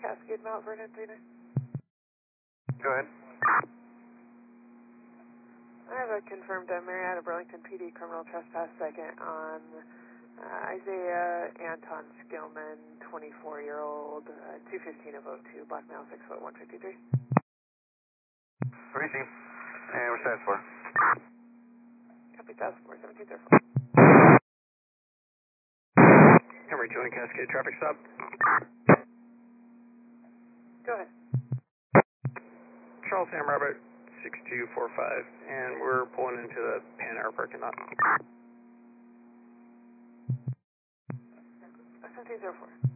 Cascade Mount Vernon 39. Go ahead. I have a confirmed Marietta Burlington PD criminal trespass second on Isaiah Anton Skillman, 24-year-old, 215 of 02, black male, 6 foot 153. Receive. And we're set for. Copy, 1004, 1704. Camry 2 and Cascade traffic stop. Go ahead. Charles Sam Robert 6245, and we're pulling into the Pan Air parking lot. 1704.